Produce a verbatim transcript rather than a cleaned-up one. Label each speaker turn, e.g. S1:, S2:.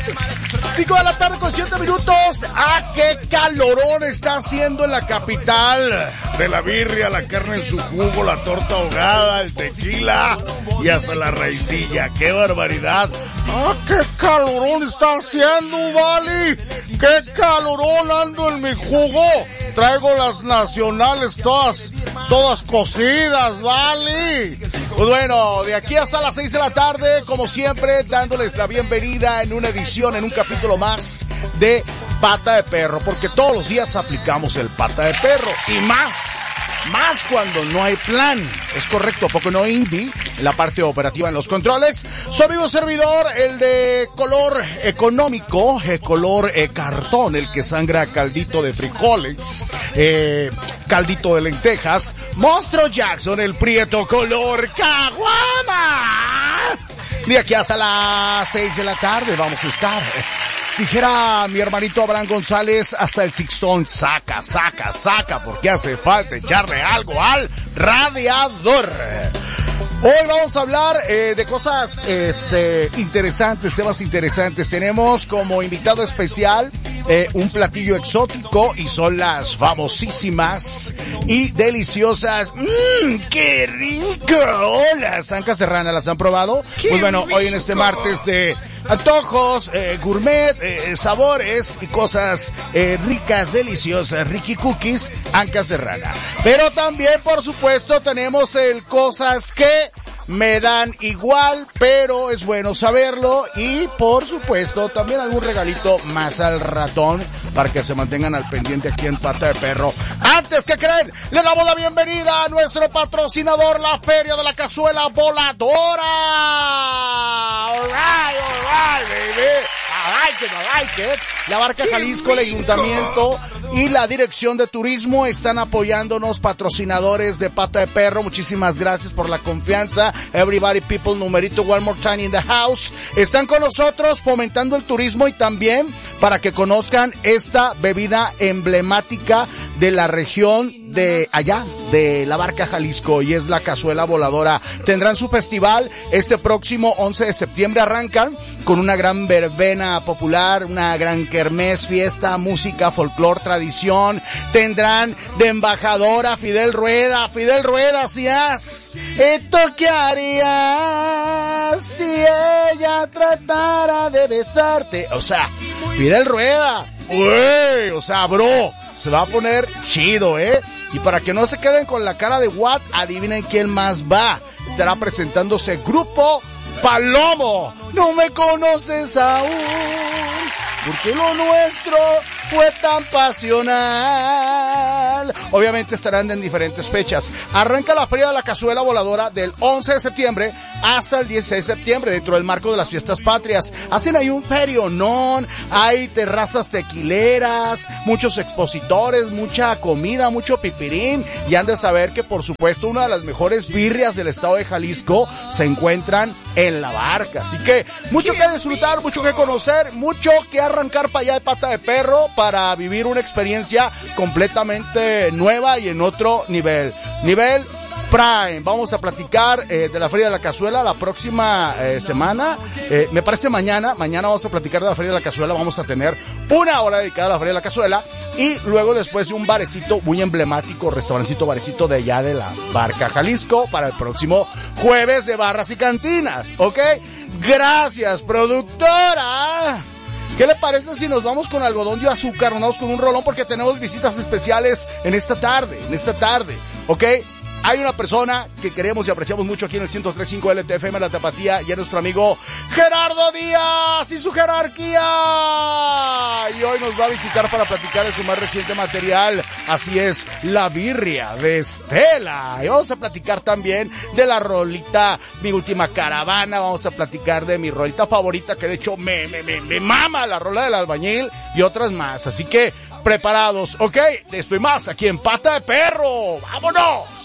S1: cinco de la tarde con siete minutos. ¡Ah, qué calorón está haciendo en la capital! De la birria, la carne en su jugo, la torta ahogada, el tequila y hasta la raicilla. ¡Qué barbaridad! ¡Ah, qué calorón está haciendo, vale! ¡Qué calorón ando en mi jugo! Traigo las nacionales todas, todas cocidas, vale. Pues bueno, de aquí hasta las seis de la tarde, como siempre, dándoles la bienvenida en una edición, en un capítulo más de Pata de Perro, porque todos los días aplicamos el Pata de Perro, y más, más cuando no hay plan. Es correcto, ¿a poco no, Indy? En la parte operativa, en los controles. Su amigo servidor, el de color económico, el color eh, cartón, el que sangra caldito de frijoles, eh, caldito de lentejas. Monstruo Jackson, el prieto color caguama. De aquí hasta las seis de la tarde vamos a estar. Dijera mi hermanito Abraham González, hasta el Sixtón, saca, saca, saca, porque hace falta echarle algo al radiador. Hoy vamos a hablar eh, de cosas este interesantes, temas interesantes. Tenemos como invitado especial eh, un platillo exótico, y son las famosísimas y deliciosas, mmm, qué rico, las ancas de rana. ¿Las han probado? Pues bueno, rico. Hoy en este martes de antojos, eh, gourmet, eh, sabores y cosas eh, ricas, deliciosas, Ricky Cookies, ancas de rana. Pero también, por supuesto, tenemos el cosas que me dan igual, pero es bueno saberlo. Y por supuesto también algún regalito más al ratón para que se mantengan al pendiente aquí en Pata de Perro. Antes, ¿qué creen? Le damos la bienvenida a nuestro patrocinador, la Feria de la Cazuela Voladora. All right, all right, baby. I like it, I like it. La Barca Jalisco, el Ayuntamiento y la Dirección de Turismo están apoyándonos, patrocinadores de Pata de Perro. Muchísimas gracias por la confianza. Everybody people, numerito one more time in the house. Están con nosotros fomentando el turismo y también para que conozcan esta bebida emblemática de la región de allá, de la Barca Jalisco, y es la Cazuela Voladora. Tendrán su festival este próximo once de septiembre. Arrancan con una gran verbena popular, una gran kermés, fiesta, música, folclor, tradición. Tendrán de embajador a Fidel Rueda. Fidel Rueda, si has, ¿esto qué harías si ella tratara de besarte? O sea, Fidel Rueda, uy, o sea, bro, se va a poner chido, ¿eh? Y para que no se queden con la cara de what, adivinen quién más va. Estará presentándose Grupo Palomo. No me conoces aún, porque lo nuestro fue tan pasional. Obviamente estarán en diferentes fechas. Arranca la Feria de la Cazuela Voladora del once de septiembre hasta el dieciséis de septiembre, dentro del marco de las fiestas patrias. Hacen ahí un ferionón, hay terrazas tequileras, muchos expositores, mucha comida, mucho pipirín, y han de saber que, por supuesto, una de las mejores birrias del estado de Jalisco se encuentran en la Barca. Así que mucho que disfrutar, mucho que conocer, mucho que arrancar para allá de Pata de Perro para vivir una experiencia completamente nueva y en otro nivel. Nivel Prime. Vamos a platicar eh, de la Feria de la Cazuela la próxima eh, semana. Eh, me parece mañana. Mañana vamos a platicar de la Feria de la Cazuela. Vamos a tener una hora dedicada a la Feria de la Cazuela. Y luego, después de un barecito muy emblemático, restaurancito, barecito de allá de la Barca Jalisco, para el próximo jueves de barras y cantinas. ¿Ok? Gracias, productora. ¿Qué le parece si nos vamos con algodón y azúcar? Nos vamos con un rolón porque tenemos visitas especiales en esta tarde, en esta tarde, ¿ok? Hay una persona que queremos y apreciamos mucho aquí en el ciento tres punto cinco L T F M La Tapatía, y es nuestro amigo Gerardo Díaz y su jerarquía. Y hoy nos va a visitar para platicar de su más reciente material, así es, La Birria de Estela. Y vamos a platicar también de la rolita Mi Última Caravana, vamos a platicar de mi rolita favorita, que de hecho me, me, me, me mama, la rola del albañil, y otras más. Así que preparados, ¿ok? Estoy más aquí en Pata de Perro. ¡Vámonos!